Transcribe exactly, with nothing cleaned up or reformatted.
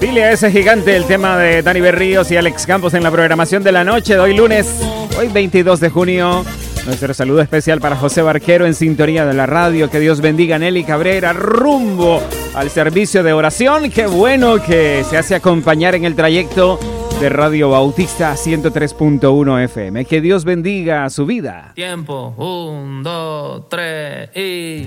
Dile a ese gigante el tema de Dani Berríos y Alex Campos en la programación de la noche de hoy lunes, hoy veintidós de junio. Nuestro saludo especial para José Barquero en sintonía de la radio. Que Dios bendiga a Nelly Cabrera rumbo al servicio de oración. Qué bueno que se hace acompañar en el trayecto de Radio Bautista ciento tres punto uno F M. Que Dios bendiga su vida. Tiempo, un, dos, tres y...